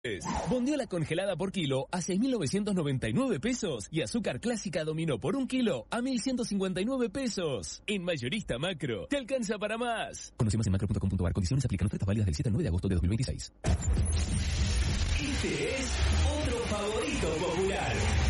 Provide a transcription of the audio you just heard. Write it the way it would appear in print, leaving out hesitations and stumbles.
Bondiola congelada por kilo a 6.999 pesos y azúcar clásica dominó por 1 kilo a 1.159 pesos. En Mayorista Macro, te alcanza para más. Conoce más en macro.com.ar. Condiciones aplican. Ofertas válidas del 7 al 9 de agosto de 2026. Este es otro favorito popular.